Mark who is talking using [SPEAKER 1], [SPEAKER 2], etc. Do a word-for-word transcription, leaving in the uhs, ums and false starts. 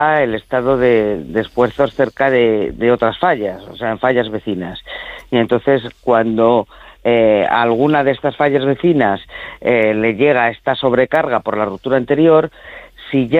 [SPEAKER 1] el estado de, de esfuerzos cerca de, de otras fallas, o sea, en fallas vecinas. Y entonces, cuando eh, a alguna de estas fallas vecinas eh, le llega esta sobrecarga por la ruptura anterior, si ya